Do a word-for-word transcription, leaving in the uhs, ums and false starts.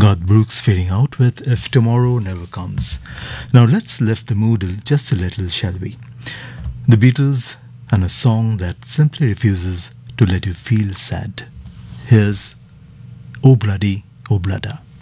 Garth Brooks fading out with If Tomorrow Never Comes. Now let's lift the mood a- just a little, shall we? The Beatles and a song that simply refuses to let you feel sad. Here's Oh Bloody, Oh Bludder.